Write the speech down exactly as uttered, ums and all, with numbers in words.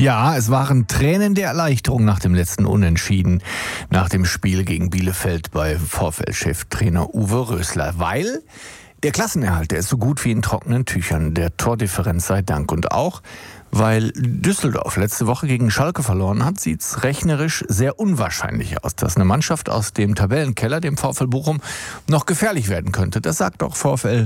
Ja, es waren Tränen der Erleichterung nach dem letzten Unentschieden, nach dem Spiel gegen Bielefeld bei VfL-Cheftrainer Uwe Rösler, weil der Klassenerhalt, der ist so gut wie in trockenen Tüchern, der Tordifferenz sei Dank. Und auch, weil Düsseldorf letzte Woche gegen Schalke verloren hat, sieht es rechnerisch sehr unwahrscheinlich aus, dass eine Mannschaft aus dem Tabellenkeller, dem VfL Bochum, noch gefährlich werden könnte. Das sagt auch VfL